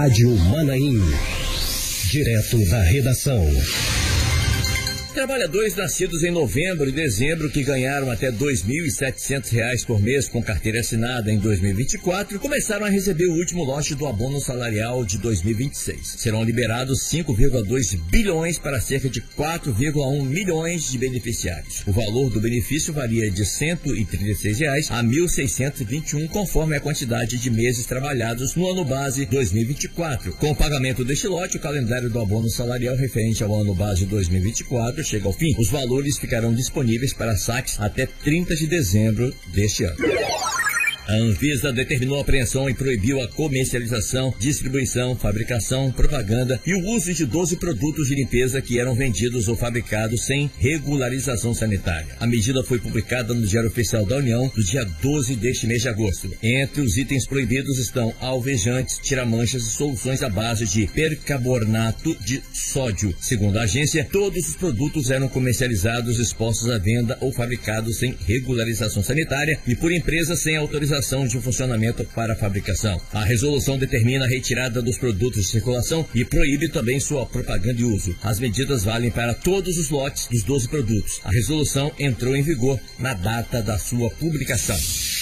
Rádio Manaim. Direto da redação. Trabalhadores nascidos em novembro e dezembro que ganharam até R$ 2.700 por mês com carteira assinada em 2024 começaram a receber o último lote do abono salarial de 2026. Serão liberados 5,2 bilhões para cerca de 4,1 milhões de beneficiários. O valor do benefício varia de R$ 136 a R$ 1.621, conforme a quantidade de meses trabalhados no ano base 2024. Com o pagamento deste lote, o calendário do abono salarial referente ao ano base 2024 chega ao fim. Os valores ficarão disponíveis para saques até 30 de dezembro deste ano. A Anvisa determinou a apreensão e proibiu a comercialização, distribuição, fabricação, propaganda e o uso de 12 produtos de limpeza que eram vendidos ou fabricados sem regularização sanitária. A medida foi publicada no Diário Oficial da União no dia 12 deste mês de agosto. Entre os itens proibidos estão alvejantes, tiramanchas e soluções à base de percarbonato de sódio. Segundo a agência, todos os produtos eram comercializados, expostos à venda ou fabricados sem regularização sanitária e por empresas sem autorização de funcionamento para a fabricação. A resolução determina a retirada dos produtos de circulação e proíbe também sua propaganda e uso. As medidas valem para todos os lotes dos 12 produtos. A resolução entrou em vigor na data da sua publicação.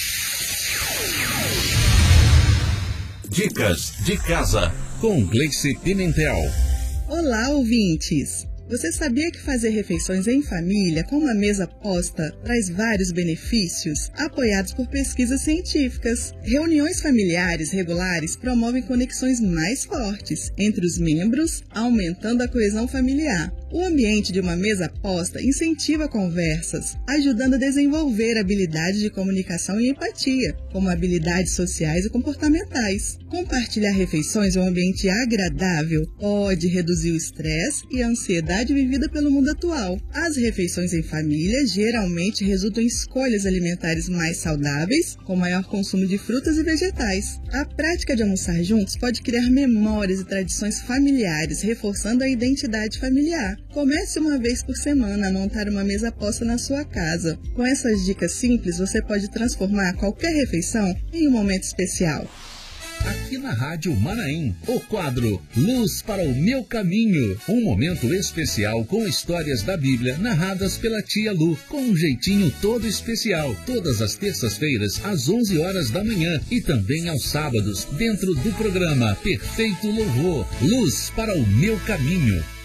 Dicas de casa com Gleice Pimentel. Olá, ouvintes! Você sabia que fazer refeições em família com uma mesa posta traz vários benefícios, apoiados por pesquisas científicas? Reuniões familiares regulares promovem conexões mais fortes entre os membros, aumentando a coesão familiar. O ambiente de uma mesa posta incentiva conversas, ajudando a desenvolver habilidades de comunicação e empatia, como habilidades sociais e comportamentais. Compartilhar refeições em um ambiente agradável pode reduzir o estresse e a ansiedade vivida pelo mundo atual. As refeições em família geralmente resultam em escolhas alimentares mais saudáveis, com maior consumo de frutas e vegetais. A prática de almoçar juntos pode criar memórias e tradições familiares, reforçando a identidade familiar. Comece uma vez por semana a montar uma mesa posta na sua casa. Com essas dicas simples, você pode transformar qualquer refeição em um momento especial. Aqui na Rádio Manaim, o quadro Luz para o Meu Caminho. Um momento especial com histórias da Bíblia narradas pela tia Lu, com um jeitinho todo especial. Todas as terças-feiras, às 11 horas da manhã e também aos sábados, dentro do programa Perfeito Louvor. Luz para o Meu Caminho.